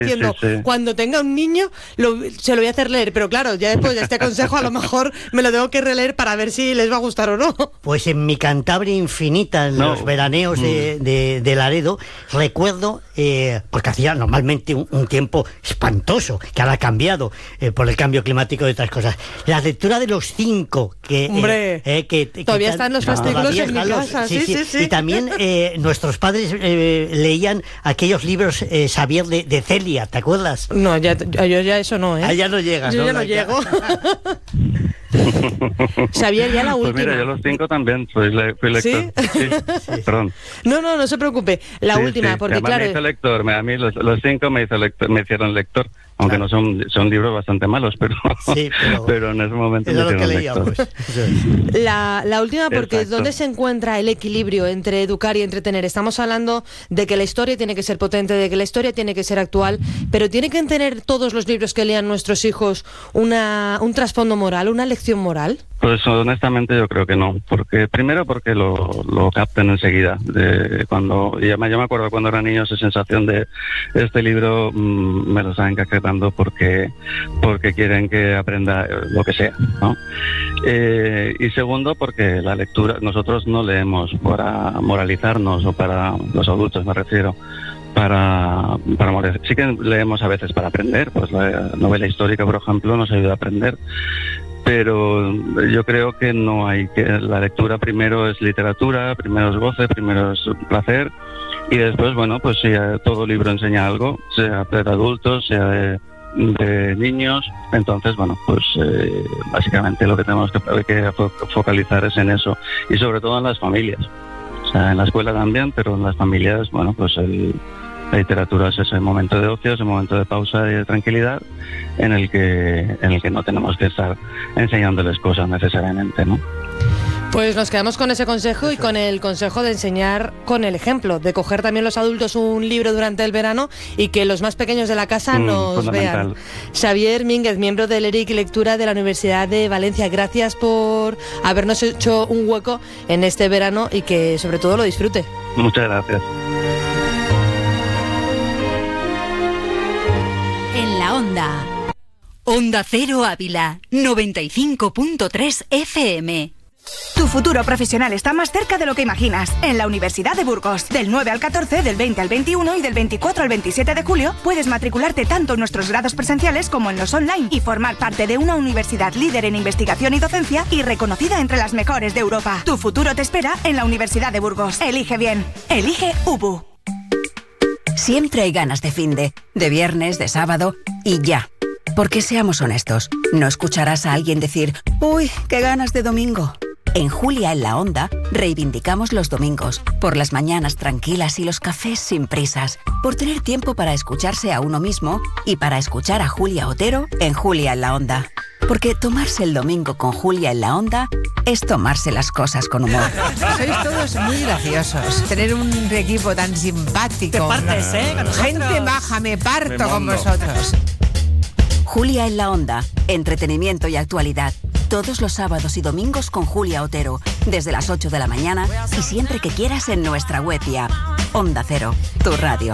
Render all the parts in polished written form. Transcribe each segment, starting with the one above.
diciendo, cuando tenga un niño se lo voy a hacer leer, pero claro, ya después de este consejo a lo mejor me lo tengo que releer para ver si les va a gustar o no. Pues en mi Cantabria infinita, en los veraneos de Laredo, recuerdo, porque hacía normalmente un tiempo espantoso, que ahora ha cambiado por el cambio climático y otras cosas, la lectura de los 5, que... Hombre, que todavía están los fascículos en mi casa, sí. Y también nuestros padres leían aquellos libros Xavier de Celia, ¿te acuerdas? No, yo ya eso no, ¿eh? Ya no llegas, yo ya no llego. Xavier, ya la última. Pues mira, yo los 5 también fui lector. ¿Sí? Sí, perdón. No se preocupe. La última, porque además claro... me hizo lector, a mí los 5 me hicieron lector. Aunque no son libros bastante malos, pero en ese momento me hicieron lector. La última, porque Exacto. ¿dónde se encuentra el equilibrio entre educar y entretener? Estamos hablando de que la historia tiene que ser potente, de que la historia tiene que ser actual, pero ¿tiene que tener todos los libros que lean nuestros hijos un trasfondo moral, una lección moral? Pues honestamente yo creo que no, primero porque lo captan enseguida. Yo me acuerdo cuando era niño esa sensación de este libro me lo están encaquetando porque quieren que aprenda lo que sea, ¿no? Y segundo porque la lectura, nosotros no leemos para moralizarnos, o para los adultos me refiero, para moralizar. Sí que leemos a veces para aprender, pues la novela histórica, por ejemplo, nos ayuda a aprender. Pero yo creo que no hay que... La lectura primero es literatura, primero es goce, primero es placer, y después, bueno, pues si todo libro enseña algo, sea de adultos, sea de niños, entonces, bueno, pues básicamente lo que tenemos que focalizar es en eso, y sobre todo en las familias. O sea, en la escuela también, pero en las familias, bueno, pues la literatura es ese momento de ocio, ese momento de pausa y de tranquilidad en el que no tenemos que estar enseñándoles cosas necesariamente, ¿no? Pues nos quedamos con ese consejo y con el consejo de enseñar con el ejemplo, de coger también los adultos un libro durante el verano y que los más pequeños de la casa nos vean. Xavier Mínguez, miembro del ERIC Lectura de la Universidad de Valencia, gracias por habernos hecho un hueco en este verano y que sobre todo lo disfrute. Muchas gracias. En la Onda. Onda Cero Ávila, 95.3 FM. Tu futuro profesional está más cerca de lo que imaginas. En la Universidad de Burgos. Del 9 al 14, del 20 al 21 y del 24 al 27 de julio puedes matricularte tanto en nuestros grados presenciales como en los online y formar parte de una universidad líder en investigación y docencia y reconocida entre las mejores de Europa. Tu futuro te espera en la Universidad de Burgos. Elige bien. Elige UBU. Siempre hay ganas de finde, de viernes, de sábado y ya. Porque seamos honestos, no escucharás a alguien decir «Uy, qué ganas de domingo». En Julia en la Onda reivindicamos los domingos, por las mañanas tranquilas y los cafés sin prisas, por tener tiempo para escucharse a uno mismo y para escuchar a Julia Otero en Julia en la Onda. Porque tomarse el domingo con Julia en la Onda es tomarse las cosas con humor. Sois todos muy graciosos. Tener un equipo tan simpático. Te partes, ¿eh? Gente baja, me parto con vosotros. Julia en la Onda, entretenimiento y actualidad. Todos los sábados y domingos con Julia Otero, desde las 8 de la mañana y siempre que quieras en nuestra web y app. Onda Cero, tu radio.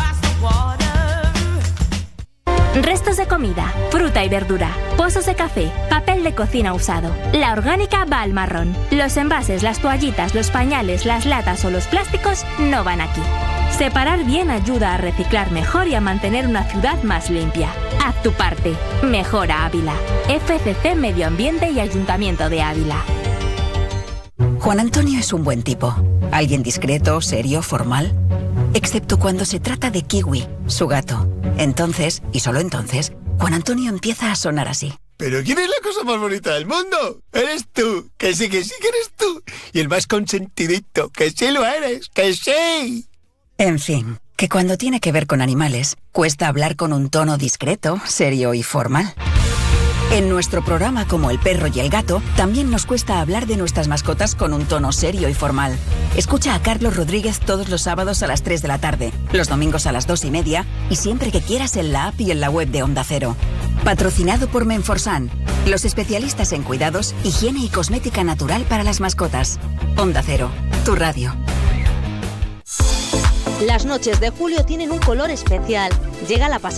Restos de comida, fruta y verdura, pozos de café, papel de cocina usado. La orgánica va al marrón. Los envases, las toallitas, los pañales, las latas o los plásticos no van aquí. Separar bien ayuda a reciclar mejor y a mantener una ciudad más limpia. Haz tu parte. Mejora Ávila. FCC Medio Ambiente y Ayuntamiento de Ávila. Juan Antonio es un buen tipo. Alguien discreto, serio, formal. Excepto cuando se trata de Kiwi, su gato. Entonces, y solo entonces, Juan Antonio empieza a sonar así. ¿Pero quién es la cosa más bonita del mundo? Eres tú, que sí que eres tú. Y el más consentidito, que sí lo eres, que sí. En fin, que cuando tiene que ver con animales, cuesta hablar con un tono discreto, serio y formal. En nuestro programa Como el perro y el gato, también nos cuesta hablar de nuestras mascotas con un tono serio y formal. Escucha a Carlos Rodríguez todos los sábados a las 3 de la tarde, los domingos a las 2:30 y siempre que quieras en la app y en la web de Onda Cero. Patrocinado por Menforsan, los especialistas en cuidados, higiene y cosmética natural para las mascotas. Onda Cero, tu radio. Las noches de julio tienen un color especial. Llega la pasada.